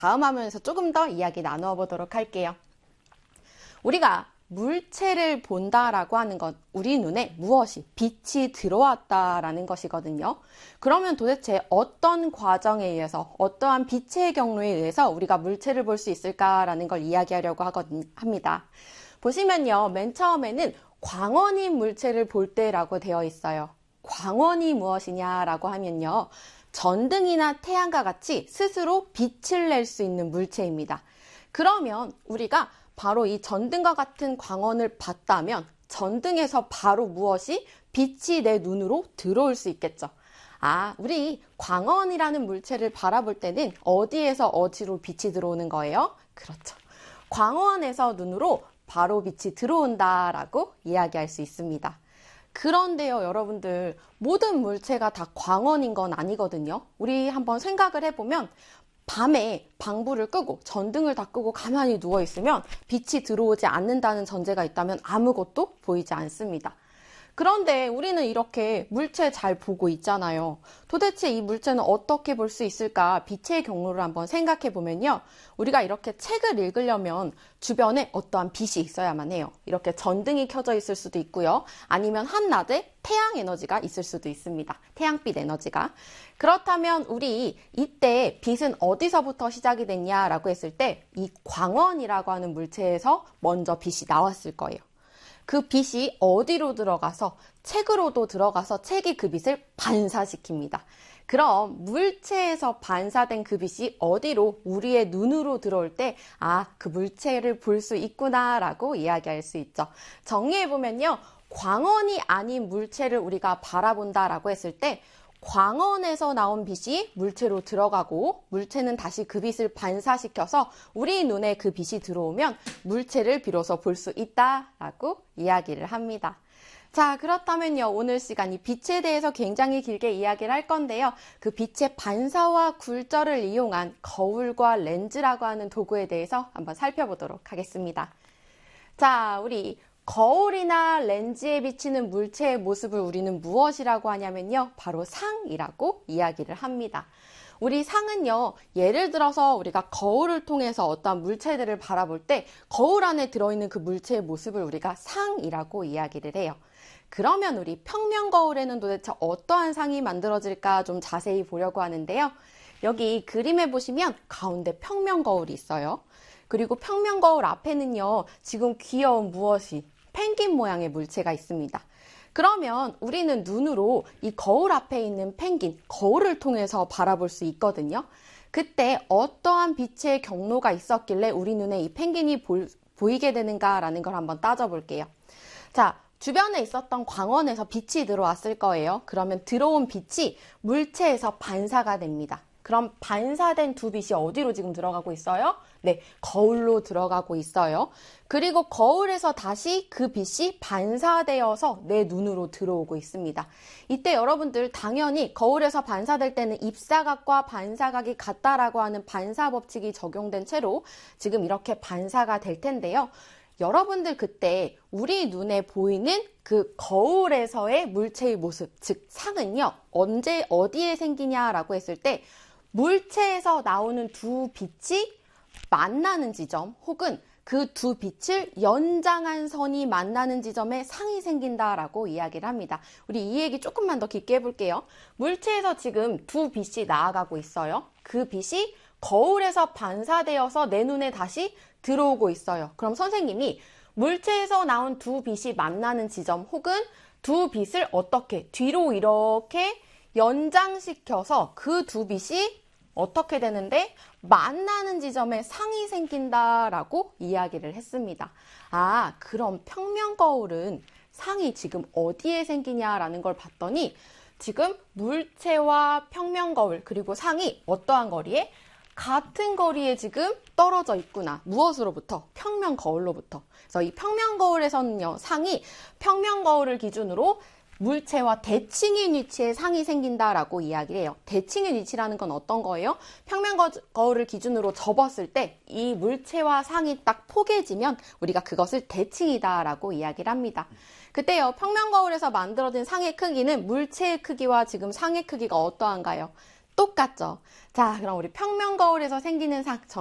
다음 화면에서 조금 더 이야기 나누어 보도록 할게요. 우리가 물체를 본다라고 하는 것, 우리 눈에 무엇이 빛이 들어왔다라는 것이거든요. 그러면 도대체 어떤 과정에 의해서, 어떠한 빛의 경로에 의해서 우리가 물체를 볼 수 있을까라는 걸 이야기하려고 합니다. 보시면요, 맨 처음에는 광원인 물체를 볼 때라고 되어 있어요. 광원이 무엇이냐라고 하면요, 전등이나 태양과 같이 스스로 빛을 낼 수 있는 물체입니다. 그러면 우리가 바로 이 전등과 같은 광원을 봤다면 전등에서 바로 무엇이 빛이 내 눈으로 들어올 수 있겠죠. 우리 광원이라는 물체를 바라볼 때는 어디에서 어디로 빛이 들어오는 거예요? 그렇죠. 광원에서 눈으로 바로 빛이 들어온다라고 이야기할 수 있습니다. 그런데요, 여러분들, 모든 물체가 다 광원인 건 아니거든요. 우리 한번 생각을 해보면 밤에 방불을 끄고 전등을 다 끄고 가만히 누워있으면 빛이 들어오지 않는다는 전제가 있다면 아무것도 보이지 않습니다. 그런데 우리는 이렇게 물체 잘 보고 있잖아요. 도대체 이 물체는 어떻게 볼 수 있을까? 빛의 경로를 한번 생각해 보면요. 우리가 이렇게 책을 읽으려면 주변에 어떠한 빛이 있어야만 해요. 이렇게 전등이 켜져 있을 수도 있고요. 아니면 한낮에 태양 에너지가 있을 수도 있습니다. 태양빛 에너지가. 그렇다면 우리 이때 빛은 어디서부터 시작이 됐냐라고 했을 때 이 광원이라고 하는 물체에서 먼저 빛이 나왔을 거예요. 그 빛이 어디로 들어가서 책으로도 들어가서 책이 그 빛을 반사시킵니다. 그럼 물체에서 반사된 그 빛이 어디로 우리의 눈으로 들어올 때 그 물체를 볼 수 있구나라고 이야기할 수 있죠. 정리해보면요. 광원이 아닌 물체를 우리가 바라본다라고 했을 때 광원에서 나온 빛이 물체로 들어가고 물체는 다시 그 빛을 반사시켜서 우리 눈에 그 빛이 들어오면 물체를 비로소 볼 수 있다라고 이야기를 합니다. 자, 그렇다면요, 오늘 시간 이 빛에 대해서 굉장히 길게 이야기를 할 건데요. 그 빛의 반사와 굴절을 이용한 거울과 렌즈라고 하는 도구에 대해서 한번 살펴보도록 하겠습니다. 자, 우리 거울이나 렌즈에 비치는 물체의 모습을 우리는 무엇이라고 하냐면요, 바로 상이라고 이야기를 합니다. 우리 상은요, 예를 들어서 우리가 거울을 통해서 어떠한 물체들을 바라볼 때 거울 안에 들어있는 그 물체의 모습을 우리가 상이라고 이야기를 해요. 그러면 우리 평면 거울에는 도대체 어떠한 상이 만들어질까 좀 자세히 보려고 하는데요. 여기 그림에 보시면 가운데 평면 거울이 있어요. 그리고 평면 거울 앞에는요, 지금 귀여운 무엇이 펭귄 모양의 물체가 있습니다. 그러면 우리는 눈으로 이 거울 앞에 있는 펭귄, 거울을 통해서 바라볼 수 있거든요. 그때 어떠한 빛의 경로가 있었길래 우리 눈에 이 펭귄이 보이게 되는가라는 걸 한번 따져볼게요. 자, 주변에 있었던 광원에서 빛이 들어왔을 거예요. 그러면 들어온 빛이 물체에서 반사가 됩니다. 그럼 반사된 두 빛이 어디로 지금 들어가고 있어요? 네, 거울로 들어가고 있어요. 그리고 거울에서 다시 그 빛이 반사되어서 내 눈으로 들어오고 있습니다. 이때 여러분들 당연히 거울에서 반사될 때는 입사각과 반사각이 같다라고 하는 반사 법칙이 적용된 채로 지금 이렇게 반사가 될 텐데요. 여러분들 그때 우리 눈에 보이는 그 거울에서의 물체의 모습, 즉 상은요, 언제 어디에 생기냐라고 했을 때 물체에서 나오는 두 빛이 만나는 지점 혹은 그 두 빛을 연장한 선이 만나는 지점에 상이 생긴다라고 이야기를 합니다. 우리 이 얘기 조금만 더 깊게 해볼게요. 물체에서 지금 두 빛이 나아가고 있어요. 그 빛이 거울에서 반사되어서 내 눈에 다시 들어오고 있어요. 그럼 선생님이 물체에서 나온 두 빛이 만나는 지점 혹은 두 빛을 어떻게 뒤로 이렇게 연장시켜서 그 두 빛이 어떻게 되는데 만나는 지점에 상이 생긴다라고 이야기를 했습니다. 그럼 평면 거울은 상이 지금 어디에 생기냐라는 걸 봤더니 지금 물체와 평면 거울 그리고 상이 어떠한 거리에? 같은 거리에 지금 떨어져 있구나. 무엇으로부터? 평면 거울로부터. 그래서 이 평면 거울에서는요, 상이 평면 거울을 기준으로 물체와 대칭인 위치에 상이 생긴다라고 이야기를 해요. 대칭인 위치라는 건 어떤 거예요? 평면 거울을 기준으로 접었을 때 이 물체와 상이 딱 포개지면 우리가 그것을 대칭이다라고 이야기를 합니다. 그때요, 평면 거울에서 만들어진 상의 크기는 물체의 크기와 지금 상의 크기가 어떠한가요? 똑같죠. 자, 그럼 우리 평면 거울에서 생기는 상